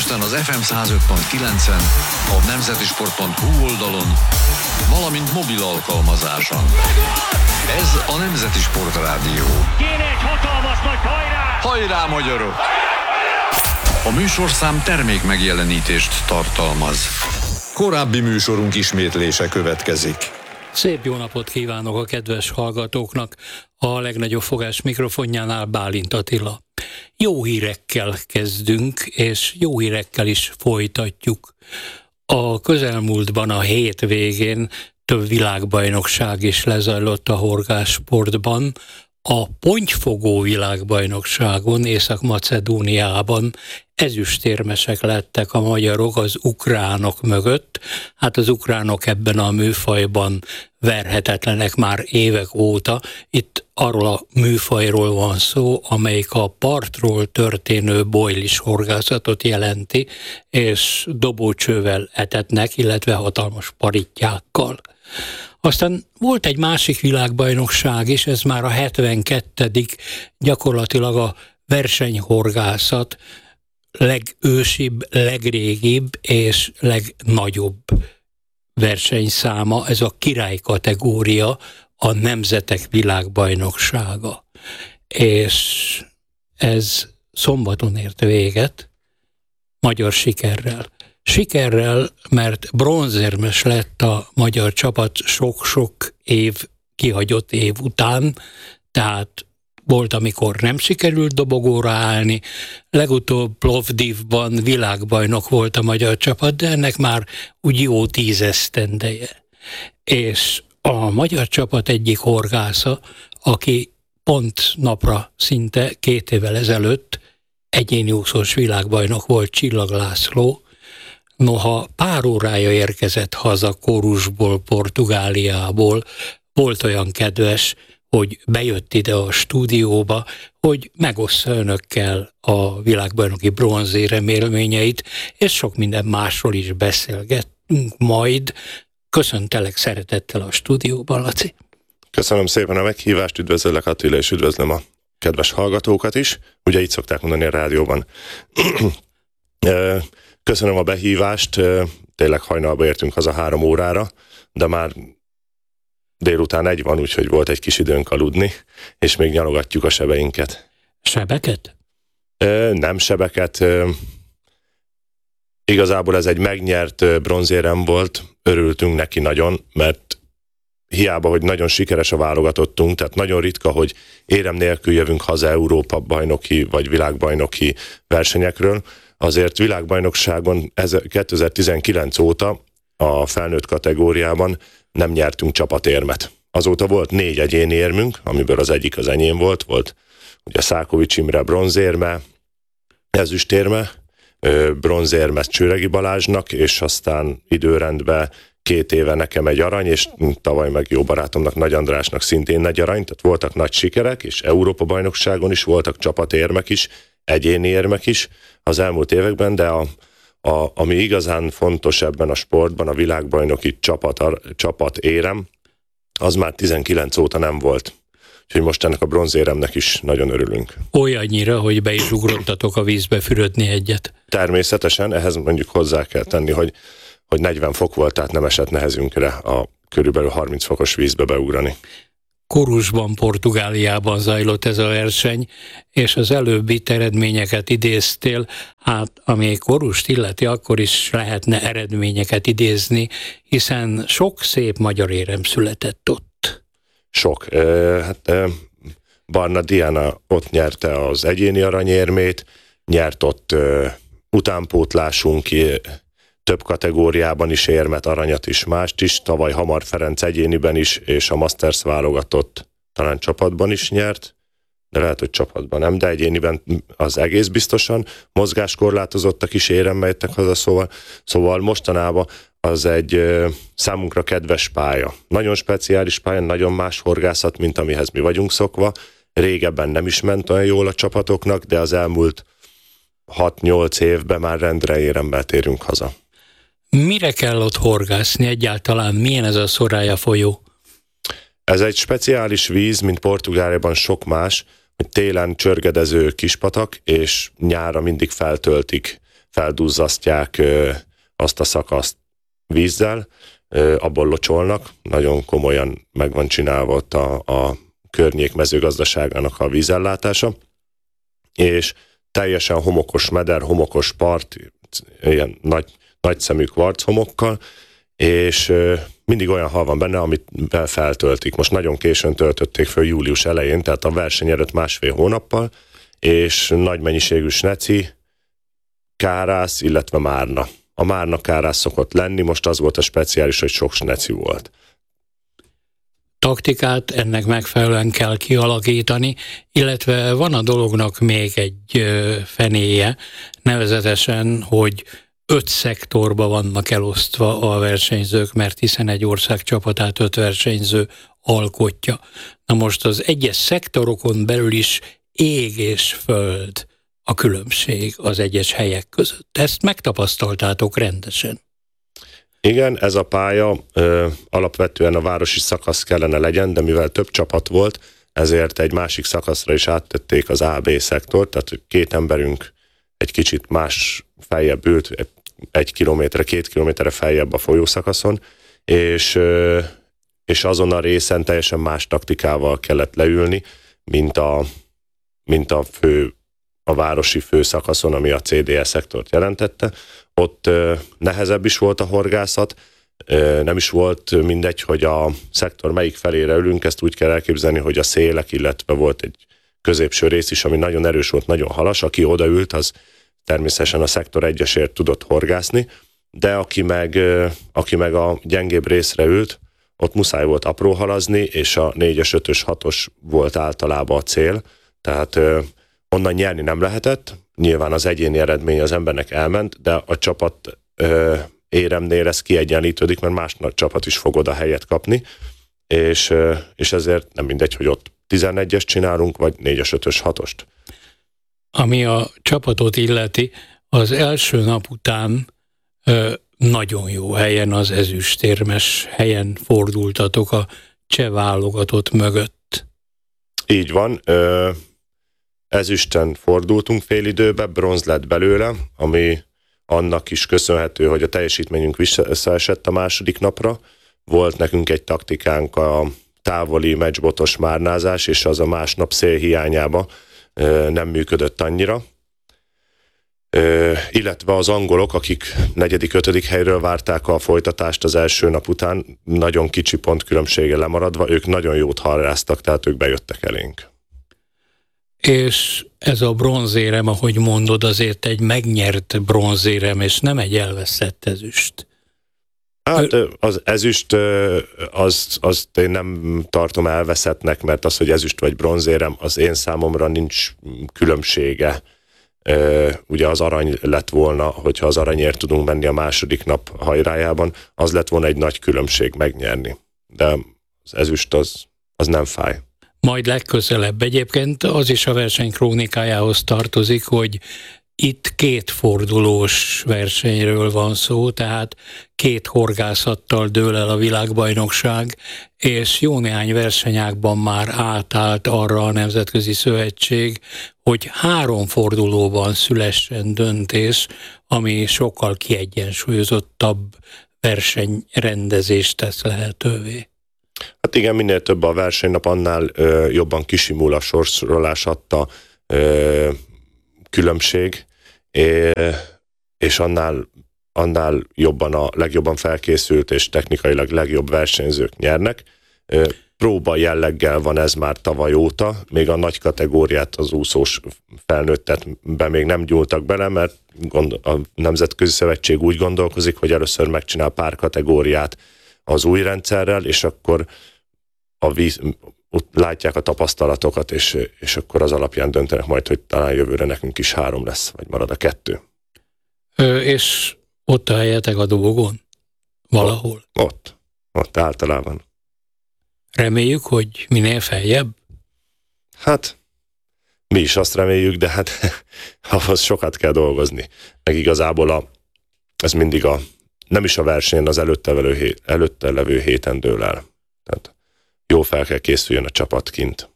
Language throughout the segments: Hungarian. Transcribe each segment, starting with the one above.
Budapesten az FM 105.9-en, a nemzetisport.hu oldalon, valamint mobil alkalmazáson. Ez a Nemzeti Sport Rádió. Kéne egy hatalmas nagy hajrá! Hajrá, magyarok! A műsorszám termék megjelenítést tartalmaz. Korábbi műsorunk ismétlése következik. Szép jó napot kívánok a kedves hallgatóknak! A legnagyobb fogás mikrofonjánál Bálint Attila. Jó hírekkel kezdünk, és jó hírekkel is folytatjuk. A közelmúltban a hétvégén több világbajnokság is lezajlott a horgászsportban. A pontyfogó világbajnokságon Észak-Macedóniában ezüstérmesek lettek a magyarok az ukránok mögött. Hát az ukránok ebben a műfajban verhetetlenek már évek óta. Itt arról a műfajról van szó, amelyik a partról történő bojlis horgászatot jelenti, és dobócsővel etetnek, illetve hatalmas parittyákkal. Aztán volt egy másik világbajnokság is, ez már a 72. gyakorlatilag a versenyhorgászat legősibb, legrégibb és legnagyobb versenyszáma, ez a király kategória, a nemzetek világbajnoksága. És ez szombaton ért véget, magyar sikerrel. Sikerrel, mert bronzérmes lett a magyar csapat sok-sok kihagyott év után, tehát volt, amikor nem sikerült dobogóra állni, legutóbb Plovdivban világbajnok volt a magyar csapat, de ennek már úgy jó 10 esztendeje. És a magyar csapat egyik horgásza, aki pont napra szinte 2 évvel ezelőtt egyéni úszós világbajnok volt, Csillag László, noha pár órája érkezett haza Korusból, Portugáliából, volt olyan kedves, hogy bejött ide a stúdióba, hogy megossza önökkel a világbajnoki bronzérem élményeit, és sok minden másról is beszélgettünk majd. Köszöntelek szeretettel a stúdióban, Laci. Köszönöm szépen a meghívást, üdvözöllek Attila, és üdvözlöm a kedves hallgatókat is. Ugye így szokták mondani a rádióban. Köszönöm a behívást, tényleg hajnalba értünk haza 3 órára, de már délután 1 van, úgyhogy volt egy kis időnk aludni, és még nyalogatjuk a sebeinket. Sebeket? Nem sebeket. Igazából ez egy megnyert bronzérem volt, örültünk neki nagyon, mert hiába, hogy nagyon sikeres a válogatottunk, tehát nagyon ritka, hogy érem nélkül jövünk haza Európa bajnoki vagy világbajnoki versenyekről, azért világbajnokságon 2019 óta a felnőtt kategóriában nem nyertünk csapatérmet. Azóta volt 4 egyéni érmünk, amiből az egyik az enyém volt ugye Szákovics Imre bronzérme, ezüstérme, bronzérme Csőregi Balázsnak, és aztán időrendben 2 éve nekem egy arany, és tavaly meg jó barátomnak, Nagy Andrásnak szintén egy arany, tehát voltak nagy sikerek, és Európa-bajnokságon is voltak csapatérmek is, egyéni érmek is az elmúlt években, de ami igazán fontos ebben a sportban, a világbajnoki csapat érem, az már 19 óta nem volt. Úgyhogy most ennek a bronzéremnek is nagyon örülünk. Olyannyira, hogy be is ugrottatok a vízbe fürödni egyet. Természetesen, ehhez mondjuk hozzá kell tenni, hogy 40 fok volt, tehát nem esett nehezünkre a körülbelül 30 fokos vízbe beugrani. Korusban, Portugáliában zajlott ez a verseny, és az előbbi eredményeket idéztél, hát ami Korust illeti, akkor is lehetne eredményeket idézni, hiszen sok szép magyar érem született ott. Sok. Barna Diana ott nyerte az egyéni aranyérmét, nyert ott utánpótlásunk, több kategóriában is érmet, aranyat is, mást is. Tavaly Hamar Ferenc egyéniben is, és a Masters válogatott talán csapatban is nyert, de lehet, hogy csapatban nem, de egyéniben az egész biztosan. Mozgáskorlátozottak is éremmel jöttek haza, szóval mostanában az egy számunkra kedves pálya. Nagyon speciális pálya, nagyon más horgászat, mint amihez mi vagyunk szokva. Régebben nem is ment olyan jól a csapatoknak, de az elmúlt 6-8 évben már rendre éremmel térünk haza. Mire kell ott horgászni egyáltalán? Milyen ez a Soraya folyó? Ez egy speciális víz, mint Portugáliában sok más, hogy télen csörgedező kispatak, és nyára mindig feltöltik feldúzzasztják azt a szakaszt vízzel, abból locsolnak, nagyon komolyan meg van csinálva ott a környék mezőgazdaságának a vízellátása, és teljesen homokos meder, homokos part, ilyen nagy szemű kvarchomokkal, és mindig olyan hal van benne, amit feltöltik. Most nagyon későn töltötték föl július elején, tehát a verseny előtt 1,5 hónappal, és nagy mennyiségű sneci, kárász, illetve márna. A márna kárász szokott lenni, most az volt a speciális, hogy sok sneci volt. Taktikát ennek megfelelően kell kialakítani, illetve van a dolognak még egy fenéje, nevezetesen, hogy 5 szektorba vannak elosztva a versenyzők, mert hiszen egy ország csapatát 5 versenyző alkotja. Na most az egyes szektorokon belül is ég és föld a különbség az egyes helyek között. Ezt megtapasztaltátok rendesen. Igen, ez a pálya alapvetően a városi szakasz kellene legyen, de mivel több csapat volt, ezért egy másik szakaszra is áttették az A-B szektort, tehát 2 emberünk egy kicsit más feljebb ült, 1 kilométerre, 2 kilométerre feljebb a folyószakaszon, és azon a részen teljesen más taktikával kellett leülni, mint a városi főszakaszon, ami a CDS szektort jelentette. Ott nehezebb is volt a horgászat, nem is volt mindegy, hogy a szektor melyik felére ülünk, ezt úgy kell elképzelni, hogy a szélek, illetve volt egy középső rész is, ami nagyon erős volt, nagyon halas, aki odaült, az természetesen a szektor 1-esért tudott horgászni, de aki meg a gyengébb részre ült, ott muszáj volt apró halazni, és a 4-es, 5-ös, 6-os volt általában a cél, tehát onnan nyerni nem lehetett, nyilván az egyéni eredmény az embernek elment, de a csapat éremnél ez kiegyenlítődik, mert más nagy csapat is fog oda helyet kapni, és ezért nem mindegy, hogy ott 11-es csinálunk, vagy 4-es, 5-ös, 6-ost. Ami a csapatot illeti, az első nap után nagyon jó helyen, az ezüstérmes helyen fordultatok a cseh válogatott mögött. Így van. Ezüsten fordultunk félidőbe, bronz lett belőle, ami annak is köszönhető, hogy a teljesítményünk visszaesett a második napra. Volt nekünk egy taktikánk a távoli meccsbotos márnázás, és az a másnap szél hiányába nem működött annyira. Illetve az angolok, akik 4., 5. helyről várták a folytatást az első nap után, nagyon kicsi pontkülönbséggel lemaradva, ők nagyon jót harráztak, tehát ők bejöttek elénk. És ez a bronzérem, ahogy mondod, azért egy megnyert bronzérem, és nem egy elveszett ezüst. Hát az ezüst, azt én nem tartom elveszettnek, mert az, hogy ezüst vagy bronzérem, az én számomra nincs különbsége. Ugye az arany lett volna, hogyha az aranyért tudunk menni a második nap hajrájában, az lett volna egy nagy különbség megnyerni. De az ezüst az nem fáj. Majd legközelebb. Egyébként az is a verseny krónikájához tartozik, hogy itt 2 fordulós versenyről van szó, tehát 2 horgászattal dől el a világbajnokság, és jó néhány versenyákban már átállt arra a Nemzetközi Szövetség, hogy 3 fordulóban szülessen döntés, ami sokkal kiegyensúlyozottabb versenyrendezést tesz lehetővé. Hát igen, minél több a versenynap, annál jobban kisimul a sorsolás adta különbség, és annál jobban a legjobban felkészült és technikailag legjobb versenyzők nyernek. Próba jelleggel van ez már tavaly óta, még a nagy kategóriát, az úszós felnőttetbe még nem gyúltak bele, mert a Nemzetközi Szövetség úgy gondolkozik, hogy először megcsinál pár kategóriát az új rendszerrel, és akkor látják a tapasztalatokat, és akkor az alapján döntenek majd, hogy talán jövőre nekünk is 3 lesz, vagy marad a 2. És ott a helyetek a dobogon? Valahol? Ott általában. Reméljük, hogy minél feljebb? Hát, mi is azt reméljük, de hát ahhoz sokat kell dolgozni. Meg igazából ez mindig nem is a versenyen, az előtte levő héten dől el. Tehát jó fel kell készüljön a csapat kint.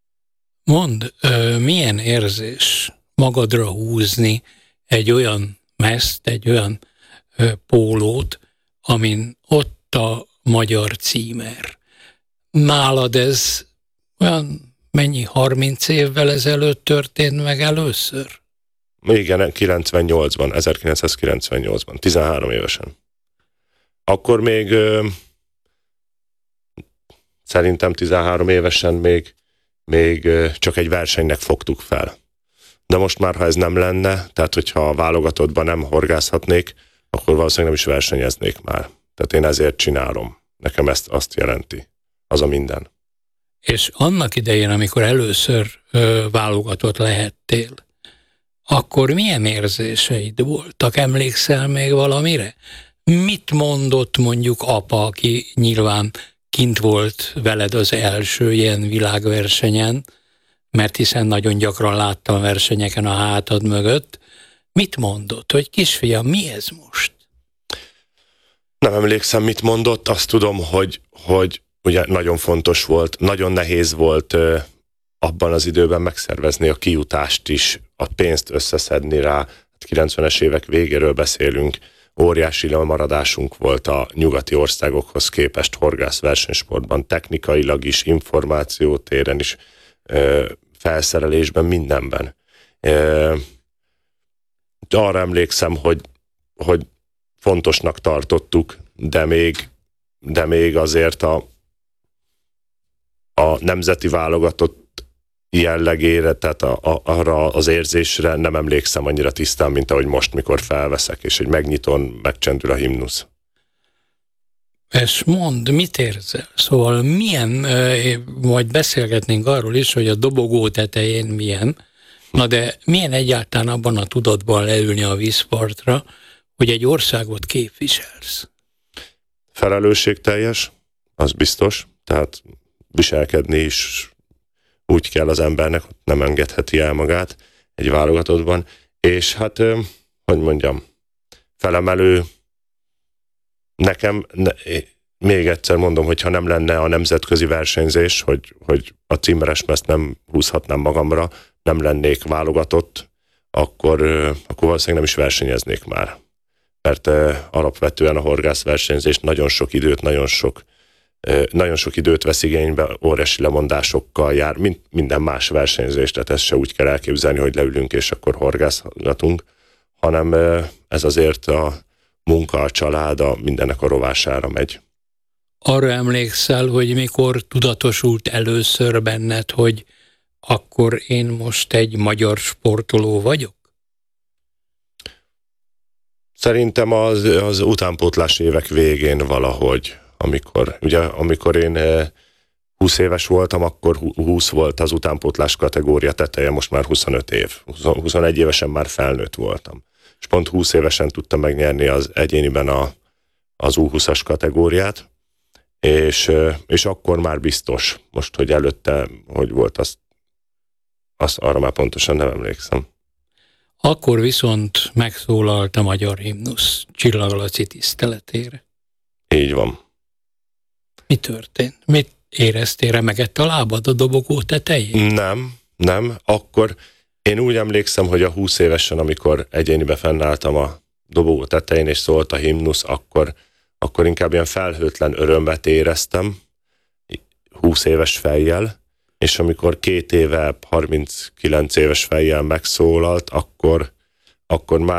Mondd, milyen érzés magadra húzni egy olyan mezt, egy olyan pólót, amin ott a magyar címer. Nálad ez olyan mennyi, 30 évvel ezelőtt történt meg először? Igen, 1998-ban, 13 évesen. Akkor még szerintem 13 évesen még csak egy versenynek fogtuk fel. De most már, ha ez nem lenne, tehát hogyha a válogatottban nem horgászhatnék, akkor valószínűleg nem is versenyeznék már. Tehát én ezért csinálom. Nekem ezt azt jelenti. Az a minden. És annak idején, amikor először válogatott lehettél, akkor milyen érzéseid voltak? Emlékszel még valamire? Mit mondott mondjuk apa, aki nyilván kint volt veled az első ilyen világversenyen, mert hiszen nagyon gyakran láttam versenyeken a hátad mögött. Mit mondott, hogy kisfiam, mi ez most? Nem emlékszem, mit mondott. Azt tudom, hogy ugye nagyon fontos volt, nagyon nehéz volt abban az időben megszervezni a kijutást is, a pénzt összeszedni rá. 90-es évek végéről beszélünk, óriási lemaradásunk volt a nyugati országokhoz képest horgászversenysportban, technikailag is, információtéren is, felszerelésben, mindenben. Arra emlékszem, hogy fontosnak tartottuk, de még azért a nemzeti válogatott jellegére, tehát arra az érzésre nem emlékszem annyira tisztán, mint ahogy most, mikor felveszek, és egy megnyitón megcsendül a himnusz. És mondd, mit érzel? Szóval milyen, majd beszélgetnénk arról is, hogy a dobogó tetején milyen, na de milyen egyáltalán abban a tudatban leülni a vízpartra, hogy egy országot képviselsz? Felelősségteljes, az biztos, tehát viselkedni is úgy kell az embernek, hogy nem engedheti el magát egy válogatottban, és hát, hogy mondjam, felemelő, nekem, még egyszer mondom, hogyha nem lenne a nemzetközi versenyzés, hogy a címeresmezt nem húzhatnám magamra, nem lennék válogatott, akkor valószínűleg nem is versenyeznék már. Mert alapvetően a horgászversenyzés nagyon sok időt, nagyon sok időt vesz igénybe, óriási lemondásokkal jár, minden más versenyzés, tehát ezt se úgy kell elképzelni, hogy leülünk és akkor horgászgatunk, hanem ez azért a munka, a család, mindennek a rovására megy. Arra emlékszel, hogy mikor tudatosult először benned, hogy akkor én most egy magyar sportoló vagyok? Szerintem az utánpótlás évek végén valahogy, amikor én 20 éves voltam, akkor 20 volt az utánpótlás kategória teteje, most már 25 év. 21 évesen már felnőtt voltam. És pont 20 évesen tudtam megnyerni az egyéniben az U20-as kategóriát, és akkor már biztos. Most, hogy előtte, hogy volt, azt arra már pontosan nem emlékszem. Akkor viszont megszólalt a magyar himnusz Csillag Laci tiszteletére. Így van. Mi történt? Mit éreztél, remegett a lábad a dobogó tetején? Nem. Akkor én úgy emlékszem, hogy a 20 évesen, amikor egyénibe fennálltam a dobogó tetején, és szólt a himnusz, akkor inkább ilyen felhőtlen örömet éreztem, 20 éves fejjel, és amikor 2 éve, 39 éves fejjel megszólalt, akkor már